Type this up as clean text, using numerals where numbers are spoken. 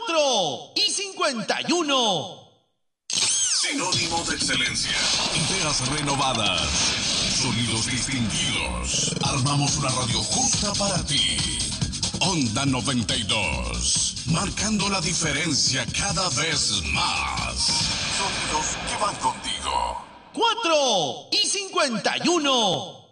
4:51. Sinónimo de excelencia. Ideas renovadas. Sonidos distinguidos. Armamos una radio justa para ti. Onda 92. Marcando la diferencia cada vez más. Sonidos que van contigo. 4:51.